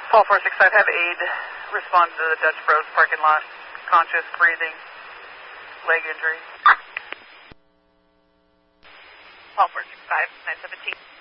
Paul 465, have aid respond to the Dutch Bros parking lot. Conscious, breathing, leg injury. Paul 465, 917.